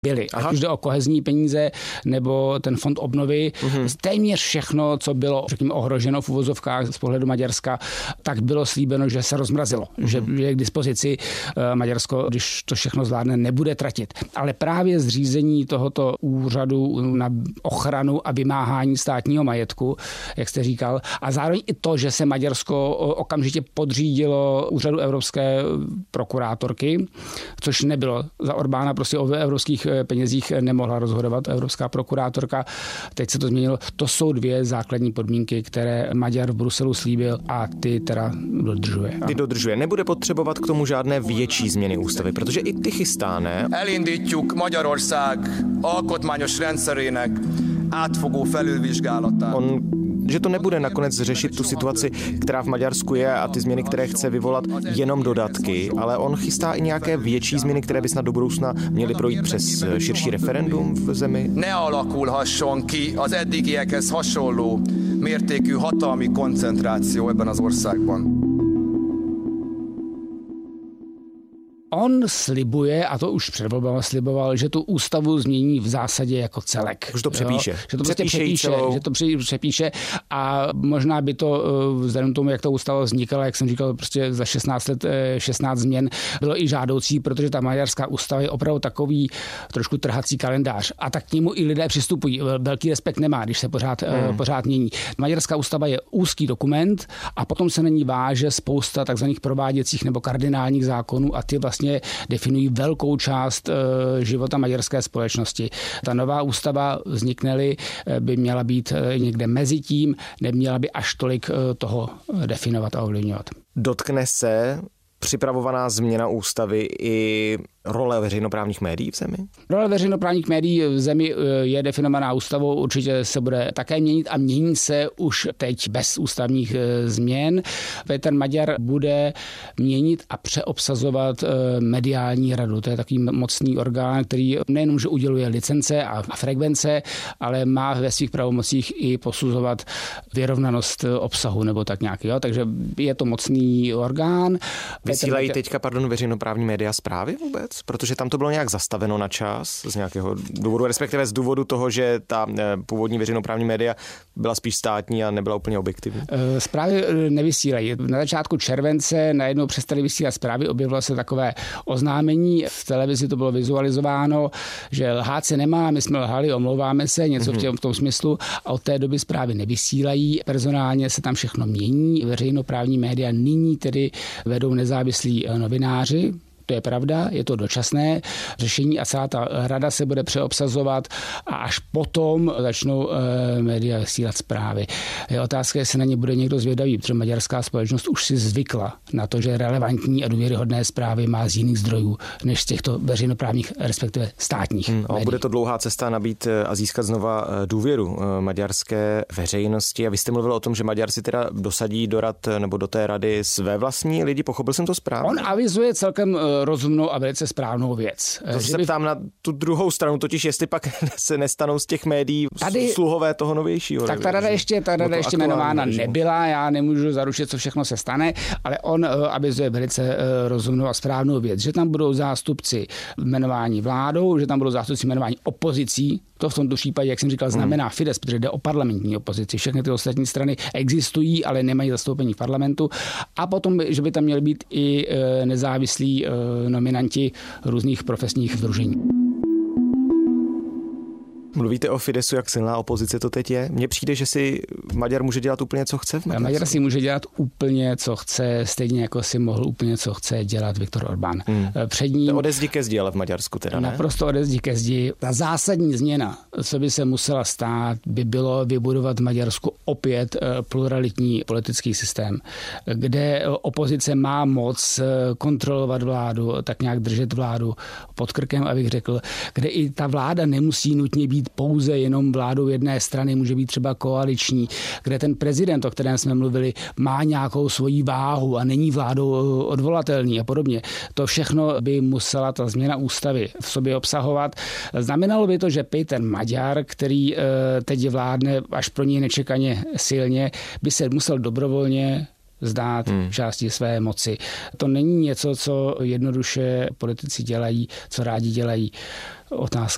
byly. Ať už jde o kohezní peníze nebo ten fond obnovy. Téměř všechno, co bylo řekněme ohroženo v uvozovkách z pohledu Maďarska, tak bylo slíbeno, že se rozmrazilo. Že je k dispozici Maďarsko, když to všechno zvládne, nebude tratit. Ale právě zřízení tohoto úřadu na ochranu a vymáhání státního majetku, jak jste říkal, a zároveň i to, že se Maďarsko okamžitě podřídilo úřadu evropské prokurátorky, což nebylo za Orbána, prostě o evropských penězích nemohla rozhodovat evropská prokurátorka. Teď se to změnilo. To jsou dvě základní podmínky, které Maďar v Bruselu slíbil a ty teda dodržuje. Ty dodržuje. Nebude potřebovat k tomu žádné větší změny ústavy, protože i ty chystá, ne? Elindítjuk Magyarország alkotmányos rendszerének átfogó felülvizsgálatát. Že to nebude nakonec řešit tu situaci, která v Maďarsku je a ty změny, které chce vyvolat, jenom dodatky, ale on chystá i nějaké větší změny, které by snad do budoucna měly projít přes širší referendum v zemi. Nealakulhasson ki az eddigiekhez hasonló mértékű hatalmi koncentráció ebben az országban. On slibuje, a to už před volbama sliboval, že tu ústavu změní v zásadě jako celek. Už to přepíše. Že to prostě přepíše a možná by to vzhledem tomu, jak ta ústava vznikala, jak jsem říkal, prostě za 16 let 16 změn bylo i žádoucí, protože ta maďarská ústava je opravdu takový trošku trhací kalendář a tak k němu i lidé přistupují. Velký respekt nemá, když se pořád mění. Maďarská ústava je úzký dokument a potom se na ní váže spousta takzvaných prováděcích nebo kardinálních zákonů a ty vlastně definují velkou část života maďarské společnosti. Ta nová ústava vznikne-li, by měla být někde mezi tím, neměla by až tolik toho definovat a ovlivňovat. Dotkne se připravovaná změna ústavy i role veřejnoprávních médií v zemi? Role veřejnoprávních médií v zemi je definovaná ústavou, určitě se bude také měnit a mění se už teď bez ústavních změn. Petr Maďar bude měnit a přeobsazovat mediální radu. To je takový mocný orgán, který nejenom, že uděluje licence a frekvence, ale má ve svých pravomocích i posuzovat vyrovnanost obsahu nebo tak nějak. Jo? Takže je to mocný orgán. Vysílají teďka, veřejnoprávní média zprávy vůbec? Protože tam to bylo nějak zastaveno na čas z nějakého důvodu, respektive z důvodu toho, že ta původní veřejnoprávní média byla spíš státní a nebyla úplně objektivní. Zprávy nevysílají. Na začátku července najednou přestali vysílat zprávy, objevilo se takové oznámení, v televizi to bylo vizualizováno, že lhát se nemá, my jsme lhali, omlouváme se, něco v tom smyslu a od té doby zprávy nevysílají. Personálně se tam všechno mění. Veřejnoprávní média nyní tedy vedou nezávislí novináři. To je pravda, je to dočasné řešení a celá ta rada se bude přeobsazovat a až potom začnou média vysílat zprávy. Je otázka, jestli na ně bude někdo zvědavý, protože maďarská společnost už si zvykla na to, že relevantní a důvěryhodné zprávy má z jiných zdrojů než z těchto veřejnoprávních, respektive státních médií. Bude to dlouhá cesta nabít a získat znova důvěru maďarské veřejnosti. A vy jste mluvil o tom, že Maďar si teda dosadí do rad nebo do té rady své vlastní lidi. Pochopil jsem to správně? On avizuje celkem rozumnou a velice správnou věc. To se ptám na tu druhou stranu, totiž jestli pak se nestanou z těch médií sluhové toho novějšího. Tak ta rada ještě jmenována nebyla, já nemůžu zaručit, co všechno se stane, ale on avizuje velice rozumnou a správnou věc, že tam budou zástupci jmenování vládou, že tam budou zástupci jmenování opozicí. To v tomto případě, jak jsem říkal, znamená Fidesz, protože jde o parlamentní opozici. Všechny ty ostatní strany existují, ale nemají zastoupení v parlamentu. A potom, že by tam měly být i nezávislí nominanti různých profesních sdružení. Mluvíte o Fideszu, jak silná opozice to teď je? Mně přijde, že si Maďar může dělat úplně, co chce v Maďarsku. Maďar si může dělat úplně, co chce, stejně jako si mohl úplně, co chce dělat Viktor Orbán. Před ním ode zdi ke zdi, ale v Maďarsku teda ne? Naprosto ode zdi ke zdi. Ta zásadní změna, co by se musela stát, by bylo vybudovat v Maďarsku opět pluralitní politický systém, kde opozice má moc kontrolovat vládu, tak nějak držet vládu pod krkem, abych řekl, kde i ta vláda nemusí nutně být pouze jenom vládou jedné strany, může být třeba koaliční, kde ten prezident, o kterém jsme mluvili, má nějakou svoji váhu a není vládou odvolatelný a podobně. To všechno by musela ta změna ústavy v sobě obsahovat. Znamenalo by to, že Petr Maďar, který teď vládne až pro něj nečekaně silně, by se musel dobrovolně zdát části své moci. To není něco, co jednoduše politici dělají, co rádi dělají. Otázka